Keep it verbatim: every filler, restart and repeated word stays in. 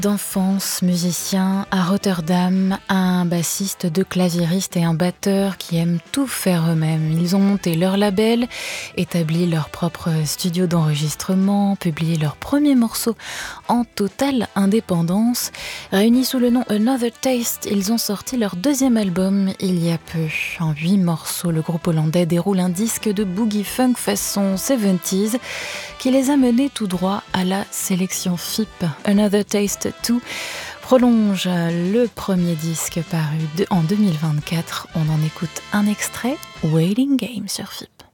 D'enfance, musicien à Rotterdam, un bassiste, deux claviéristes et un batteur qui aiment tout faire eux-mêmes. Ils ont monté leur label, établi leur propre studio d'enregistrement, publié leurs premiers morceaux en totale indépendance. Réunis sous le nom Another Taste, ils ont sorti leur deuxième album il y a peu. En huit morceaux, le groupe hollandais déroule un disque de boogie funk façon soixante-dix qui les a menés tout droit à la sélection F I P. Another Taste deux prolonge le premier disque paru en deux mille vingt-quatre. On en écoute un extrait, Waiting Game sur F I P.